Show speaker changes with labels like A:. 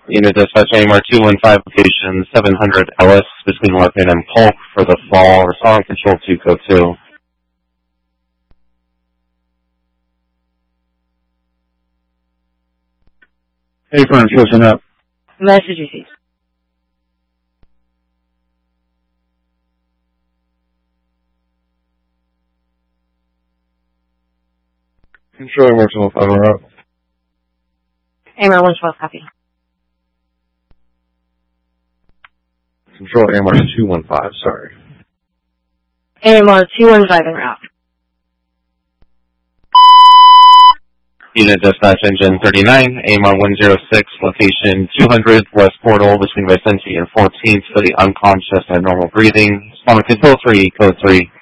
A: Unit dispatch AMR 215 location 700 Ellis between Larkin and Polk for the fall. Respond control 2 code 2.
B: Hey, Furnace, listen up.
C: Message received.
B: Control AMR 215, we're up.
C: AMR 112, copy.
B: Control AMR 215, sorry.
C: AMR 215 en route.
A: Unit dispatch engine 39, AMR 106, location 200 West Portal between Vicente and 14th for the unconscious and normal breathing. Respond control 3, code 3.